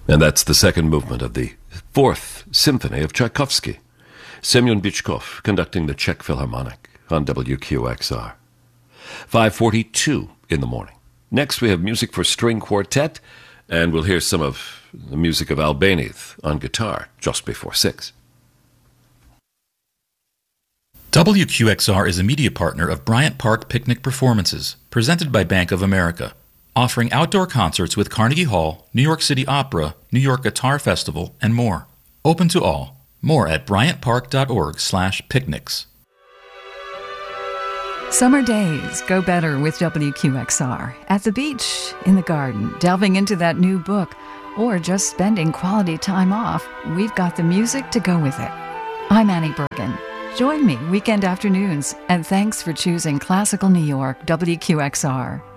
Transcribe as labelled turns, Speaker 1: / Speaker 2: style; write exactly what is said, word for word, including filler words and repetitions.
Speaker 1: And that's the second movement of the Fourth Symphony of Tchaikovsky. Semyon Bychkov conducting the Czech Philharmonic on W Q X R. five forty-two in the morning. Next we have music for string quartet, and we'll hear some of the music of Albanith on guitar just before six.
Speaker 2: W Q X R is a media partner of Bryant Park Picnic Performances, presented by Bank of America, offering outdoor concerts with Carnegie Hall, New York City Opera, New York Guitar Festival, and more. Open to all. More at bryantpark.org slash picnics.
Speaker 3: Summer days go better with W Q X R. At the beach, in the garden, delving into that new book, or just spending quality time off, we've got the music to go with it. I'm Annie Bergen. Join me weekend afternoons, and thanks for choosing Classical New York W Q X R.